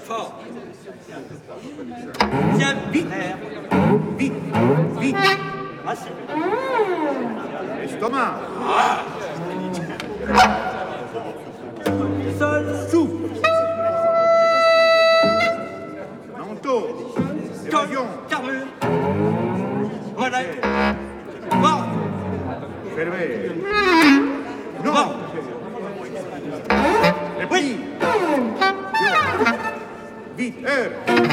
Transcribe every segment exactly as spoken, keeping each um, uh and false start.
Fort. Tiens, vite. Vite. Vite. Assez. Estomac. Ah. Sol. Souffle. Manteau. Évasion. Carrure. Relais. Mort. Fermé. Non. Mort. Oui. Vite, heure.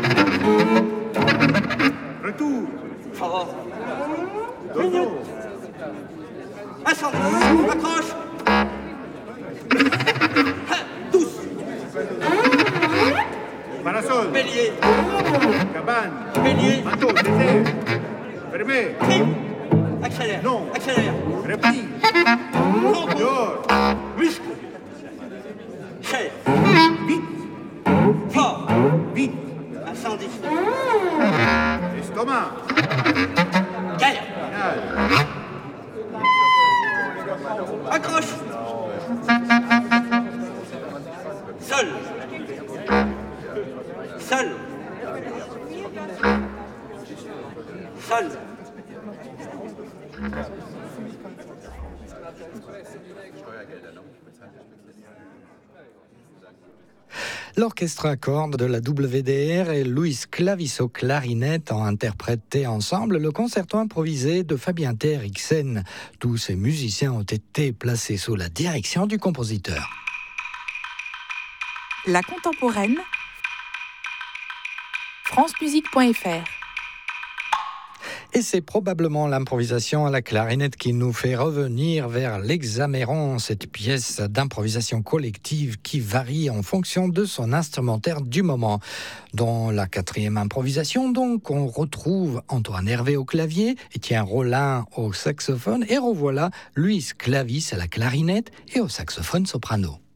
Retour. Fort. Dodo. Incendie. Accroche. Tous. Parasol. Bélier. Cabane. Bélier. Manteau, désert. Fermé. Crime. Accélère. Non. Accélère. Repli. Tronc. Dehors. Muscle. Chair. Vite. Fort. Vite. Incendie. Estomac. Guerre. Final. Accroche. Seul. Seul. Seul. L'orchestre à cordes de la W D R et Luis Clavis au clarinette ont interprété ensemble le concerto improvisé de Fabien T. Eriksen. Tous ces musiciens ont été placés sous la direction du compositeur. La contemporaine, francemusique point f r. Et c'est probablement l'improvisation à la clarinette qui nous fait revenir vers l'Hexaméron, cette pièce d'improvisation collective qui varie en fonction de son instrumentaire du moment. Dans la quatrième improvisation, donc, on retrouve Antoine Hervé au clavier, Étienne Rollin au saxophone, et revoilà Luis Clavis à la clarinette et au saxophone soprano.